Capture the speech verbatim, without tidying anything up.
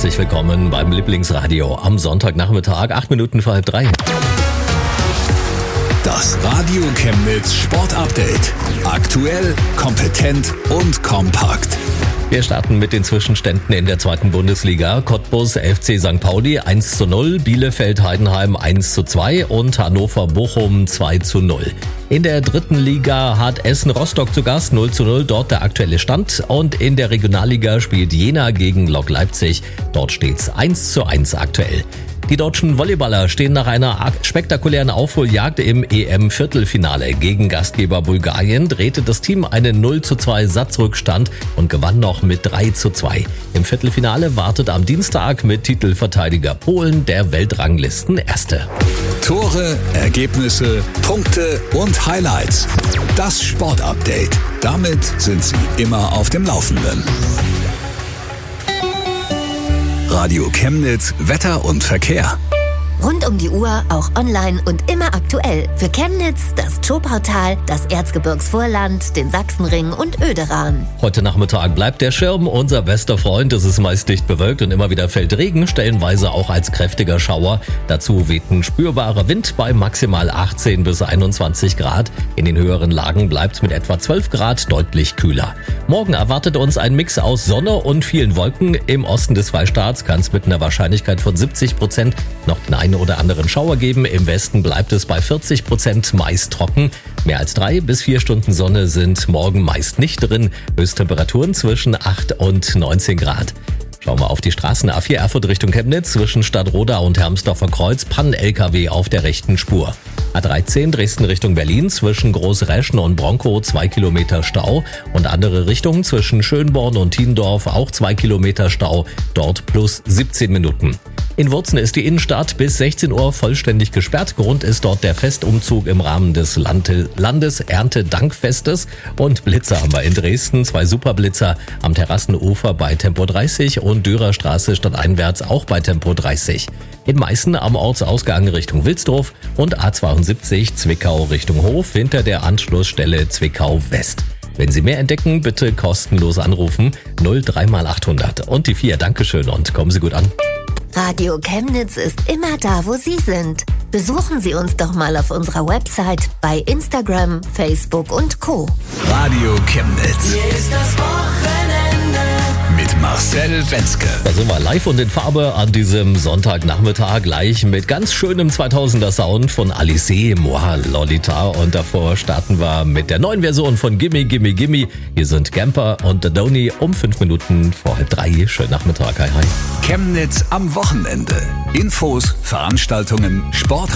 herzlich willkommen beim Lieblingsradio am Sonntagnachmittag, acht Minuten vor halb drei. Das Radio Chemnitz Sportupdate. Aktuell, kompetent und kompakt. Wir starten mit den Zwischenständen in der zweiten Bundesliga. Cottbus F C Sankt Pauli eins zu null, Bielefeld Heidenheim eins zu zwei und Hannover Bochum zwei zu null. In der dritten Liga hat Essen Rostock zu Gast, null zu null, dort der aktuelle Stand. Und in der Regionalliga spielt Jena gegen Lok Leipzig, dort steht's eins zu eins aktuell. Die deutschen Volleyballer stehen nach einer spektakulären Aufholjagd im E M-Viertelfinale. Gegen Gastgeber Bulgarien drehte das Team einen null zu zwei Satzrückstand und gewann noch mit drei zu zwei. Im Viertelfinale wartet am Dienstag mit Titelverteidiger Polen der Weltranglisten-Erste. Tore, Ergebnisse, Punkte und Highlights. Das Sportupdate. Damit sind Sie immer auf dem Laufenden. Radio Chemnitz, Wetter und Verkehr. Rund um die Uhr, auch online und immer aktuell. Für Chemnitz, das Tschow-Portal, das Erzgebirgsvorland, den Sachsenring und Oederan. Heute Nachmittag bleibt der Schirm unser bester Freund. Es ist meist dicht bewölkt und immer wieder fällt Regen, stellenweise auch als kräftiger Schauer. Dazu weht ein spürbarer Wind bei maximal achtzehn bis einundzwanzig Grad. In den höheren Lagen bleibt es mit etwa zwölf Grad deutlich kühler. Morgen erwartet uns ein Mix aus Sonne und vielen Wolken. Im Osten des Freistaats kann es mit einer Wahrscheinlichkeit von siebzig Prozent noch den einen oder anderen Schauer geben. Im Westen bleibt es bei vierzig Prozent meist trocken. Mehr als drei bis vier Stunden Sonne sind morgen meist nicht drin. Höchsttemperaturen zwischen acht und neunzehn Grad. Schauen wir auf die Straßen. A vier Erfurt Richtung Chemnitz zwischen Stadtroda und Hermsdorfer Kreuz. Pannen-L K W auf der rechten Spur. A dreizehn Dresden Richtung Berlin zwischen Großreschen und Bronkow zwei Kilometer Stau. Und andere Richtungen zwischen Schönborn und Tiendorf auch zwei Kilometer Stau. Dort plus siebzehn Minuten. In Wurzen ist die Innenstadt bis sechzehn Uhr vollständig gesperrt. Grund ist dort der Festumzug im Rahmen des Lande- Landeserntedankfestes. Und Blitzer haben wir in Dresden, zwei Superblitzer am Terrassenufer bei Tempo dreißig und Dürerstraße stadteinwärts auch bei Tempo dreißig. In Meißen am Ortsausgang Richtung Wilsdorf und A zweiundsiebzig Zwickau Richtung Hof hinter der Anschlussstelle Zwickau West. Wenn Sie mehr entdecken, bitte kostenlos anrufen null drei mal achthundert und die vier. Dankeschön und kommen Sie gut an. Radio Chemnitz ist immer da, wo Sie sind. Besuchen Sie uns doch mal auf unserer Website, bei Instagram, Facebook und Co. Radio Chemnitz. Hier ist das Wochenende. Mit Marcel Wenzke. Da sind wir live und in Farbe an diesem Sonntagnachmittag, gleich mit ganz schönem zweitausender Sound von Alice, Moi, Lolita. Und davor starten wir mit der neuen Version von Gimme, Gimme, Gimme. Hier sind Gamper und Dodoni um fünf Minuten vor halb drei. Schönen Nachmittag, hi, hi. Chemnitz am Wochenende. Infos, Veranstaltungen, Sport.